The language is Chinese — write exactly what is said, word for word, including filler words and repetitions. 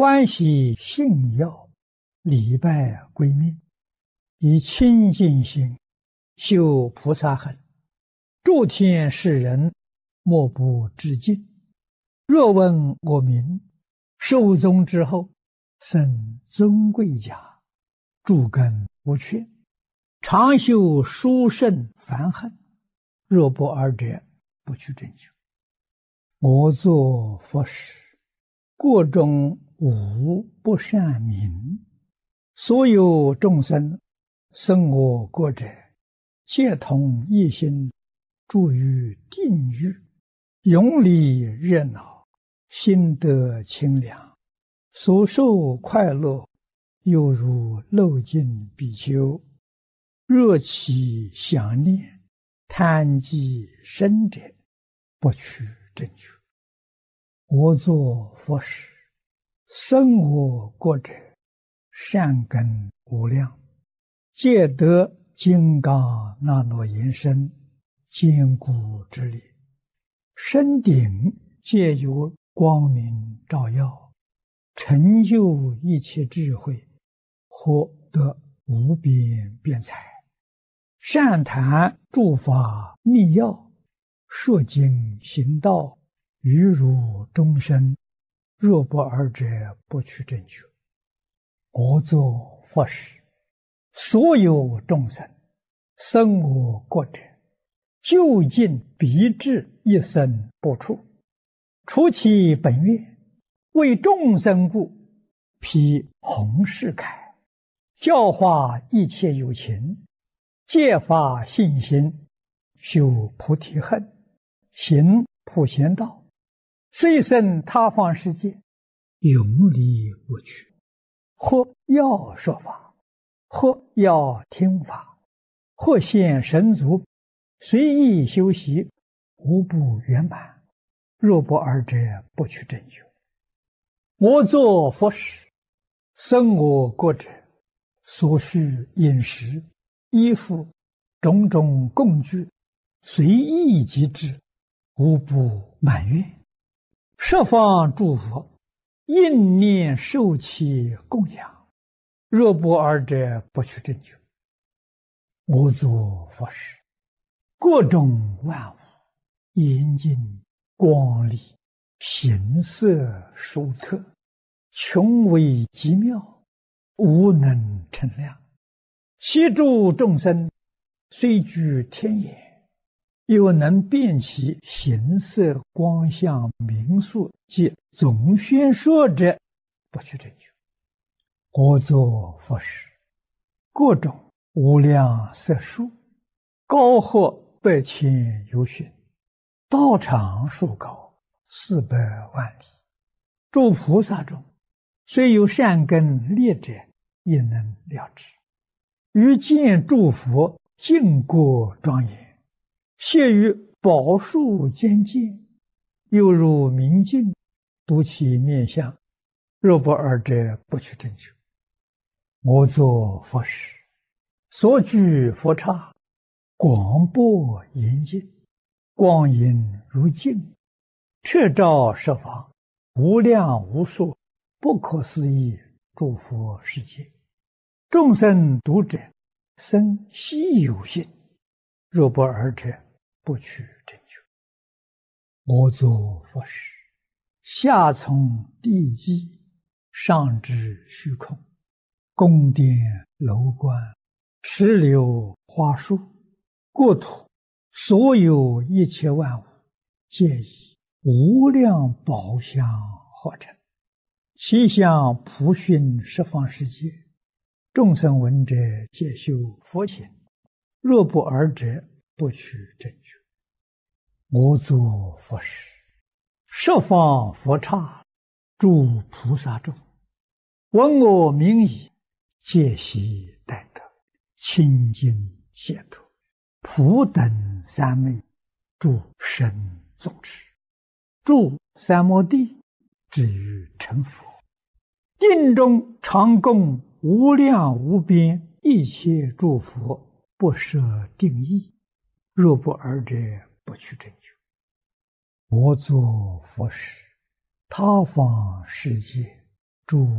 欢喜信要，礼拜归命，以清净心修菩萨行，诸天世人莫不致敬。若问我名，寿终之后，生尊贵家，诸根无缺，常修殊胜梵行，若不尔者，不去正觉。我作佛时，国中无不善名，所有众生生我国者，皆同一心，住于定狱，永离热闹，心得清凉，所受快乐，犹如漏尽比丘，若其想念，贪积生者，不取正觉。我作佛时，生我国者，善根无量，皆得金刚那罗延身，坚固之力，身顶皆有光明照耀，成就一切智慧，获得无边辩才，善谈诸法密要，说经行道，于如众生，若不尔者，不取正觉。我作佛时，所有众生生我国者，究竟必至一生不处，除其本愿，为众生故，披弘誓铠，教化一切有情，戒发信心，修菩提恨，行普贤道，虽生他方世界，永离无趣。或要说法，或要听法，或现神足，随意修习，无不圆满。若不尔者，不取正觉。我作佛时，生我国者，所需饮食、衣服、种种供具，随意即至，无不满愿。十方诸佛应念受其供养，若不尔者，不取正觉。我作佛时，各种万物严净光丽，形色殊特，穷微极妙，无能称量。其诸众生虽居天眼，又能辨其形色光相名数及总宣说者，不取正觉。我作佛时，各种无量色数，高或百千由旬，道场数高，四百万里。诸菩萨中，虽有善根劣者，也能了知。于见诸佛净国庄严，谢于宝树间见，犹如明镜，睹其面相，若不尔者，不取正觉。我作佛时，所居佛刹，广博严净，光影如镜，彻照十方，无量无数，不可思议诸佛世界。众生读者，生希有信，若不尔者，不取正觉。我作佛时，下从地基，上至虚空，宫殿楼观，池流花树，国土，所有一切万物，皆以无量宝相合成，其相普熏十方世界。众生闻者，皆修佛行，若不尔者，不取正觉。我作佛时，十方佛刹，诸菩萨众，闻我名已，皆悉待得，清净解脱，普等三昧，诸神众持，住三摩地，至于成佛。定中常供无量无边一切诸佛，不设定义，若不尔者，不取正觉。我作佛时，他方世界诸